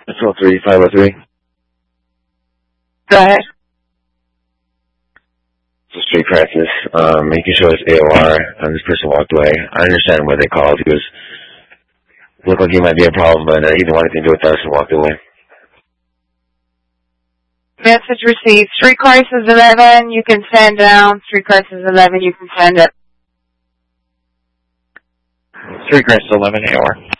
That's all 3503. Go ahead. So street crisis. You can show us AOR, and this person walked away. I understand why they called. He looked like he might be a problem, but he didn't want anything to do with us and walked away. Message received. Street crisis 11, you can stand down. Street crisis 11, you can stand up. Street crisis 11, AOR.